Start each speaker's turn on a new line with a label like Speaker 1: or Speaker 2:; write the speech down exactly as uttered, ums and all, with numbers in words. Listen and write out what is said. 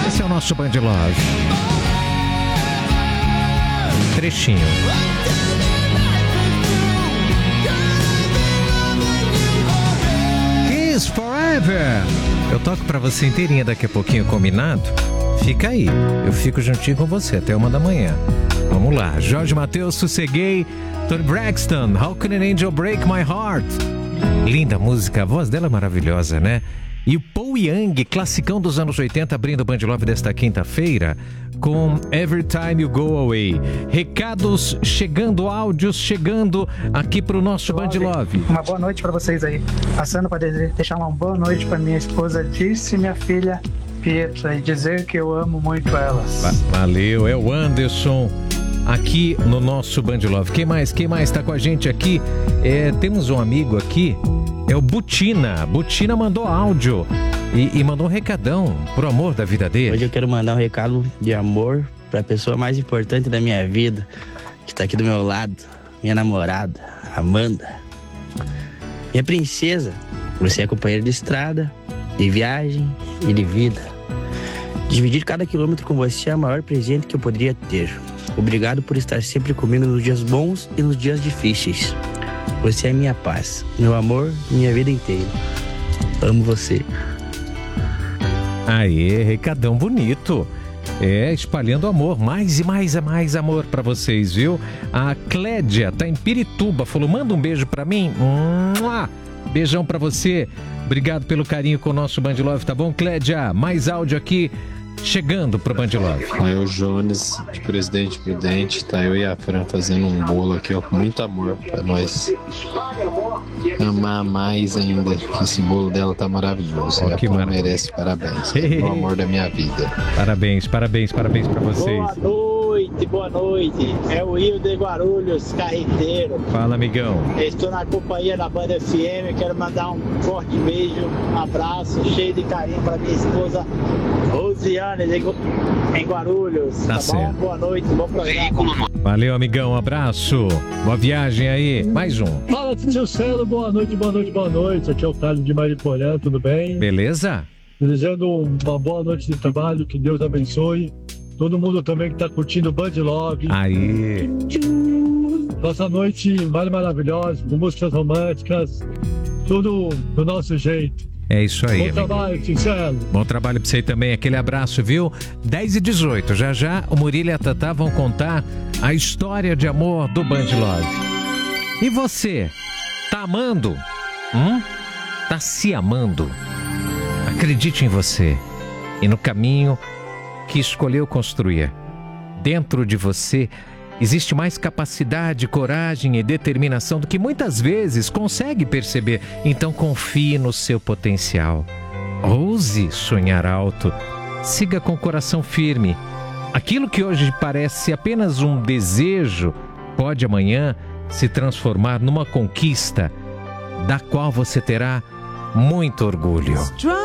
Speaker 1: Esse é o nosso Band Love. Trechinho. Kiss Forever. Eu toco pra você inteirinha daqui a pouquinho, combinado? Fica aí, eu fico juntinho com você até uma da manhã. Vamos lá, Jorge Mateus, Sosseguei, Toni Braxton, How Can an Angel Break My Heart? Linda música, a voz dela é maravilhosa, né? E o Paul Young, classicão dos anos oitenta, abrindo o Band Love desta quinta-feira com Every Time You Go Away. Recados chegando, áudios chegando aqui pro nosso Band Love.
Speaker 2: Uma boa noite para vocês aí. Passando para deixar uma boa noite para minha esposa Dirce e minha filha Pietra e dizer que eu amo muito elas.
Speaker 1: Va- Valeu, é o Anderson aqui no nosso Band Love. Quem mais? Quem mais tá com a gente aqui? É, temos um amigo aqui, é o Butina. Butina mandou áudio e, e mandou um recadão pro amor da vida dele.
Speaker 3: Hoje eu quero mandar um recado de amor pra pessoa mais importante da minha vida, que tá aqui do meu lado, minha namorada, Amanda. Minha princesa, você é companheira de estrada, de viagem e de vida. Dividir cada quilômetro com você é o maior presente que eu poderia ter. Obrigado por estar sempre comigo nos dias bons e nos dias difíceis. Você é minha paz, meu amor, minha vida inteira. Amo você.
Speaker 1: Aê, recadão bonito. É, espalhando amor, mais e mais e mais amor pra vocês, viu? A Clédia tá em Pirituba, falou, manda um beijo pra mim. Mua! Beijão pra você. Obrigado pelo carinho com o nosso Band Love, tá bom, Clédia? Mais áudio aqui, chegando pro Band Love.
Speaker 4: Aí o Jones, de Presidente Prudente, tá eu e a Fran fazendo um bolo aqui, ó, com muito amor pra nós amar mais ainda. Esse bolo dela tá maravilhoso.
Speaker 1: Oh, que
Speaker 4: ela merece parabéns. É o amor da minha vida.
Speaker 1: Parabéns, parabéns, parabéns pra vocês.
Speaker 5: Boa noite, boa noite. É o Rio de Guarulhos, carreteiro.
Speaker 1: Fala, amigão.
Speaker 5: Estou na companhia da Banda F M. Quero mandar um forte beijo, um abraço cheio de carinho para minha esposa Rosiane em Guarulhos.
Speaker 1: Tá
Speaker 5: Tá,
Speaker 1: certo.
Speaker 5: bom? Boa noite, bom programa.
Speaker 1: Valeu, amigão, um abraço. Boa viagem aí. Mais um.
Speaker 6: Fala, tio Celo, boa noite, boa noite, boa noite. Aqui é o Carlos de Mariporã, tudo bem?
Speaker 1: Beleza?
Speaker 6: Desejando uma boa noite de trabalho, que Deus abençoe. Todo mundo também que tá curtindo o Band Love.
Speaker 1: Aí.
Speaker 6: Nossa noite mais maravilhosa, com músicas românticas, tudo do nosso jeito.
Speaker 1: É isso aí,
Speaker 6: Bom
Speaker 1: amigo.
Speaker 6: trabalho, tio Celo.
Speaker 1: Bom trabalho pra você também, aquele abraço, viu? dez e dezoito, já já o Murilo e a Tatá vão contar a história de amor do Band Love. E você, tá amando? Hum? Tá se amando? Acredite em você e no caminho que escolheu construir. Dentro de você existe mais capacidade, coragem e determinação do que muitas vezes consegue perceber. Então confie no seu potencial. Ouse sonhar alto. Siga com o coração firme. Aquilo que hoje parece apenas um desejo pode amanhã se transformar numa conquista da qual você terá muito orgulho.